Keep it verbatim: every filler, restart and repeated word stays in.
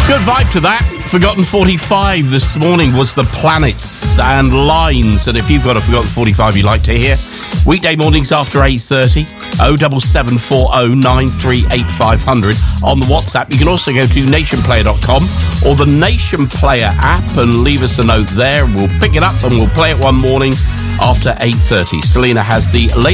Good vibe to that. Forgotten forty-five this morning was The Planets and Lines. And if you've got a Forgotten forty-five you'd like to hear, weekday mornings after eight thirty, oh seven seven four oh nine three eight five hundred on the WhatsApp. You can also go to nation player dot com or the Nation Player app and leave us a note there. We'll pick it up and we'll play it one morning after eight thirty. Selena has the latest